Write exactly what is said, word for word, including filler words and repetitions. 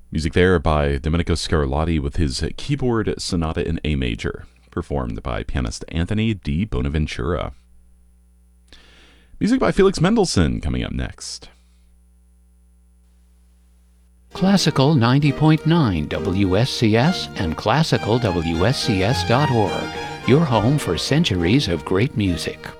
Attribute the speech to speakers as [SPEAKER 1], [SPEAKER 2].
[SPEAKER 1] Music there by Domenico Scarlatti with his keyboard sonata in A major, performed by pianist Anthony di Bonaventura. Music by Felix Mendelssohn coming up next.
[SPEAKER 2] Classical ninety point nine W S C S and classical W S C S dot org, your home for centuries of great music.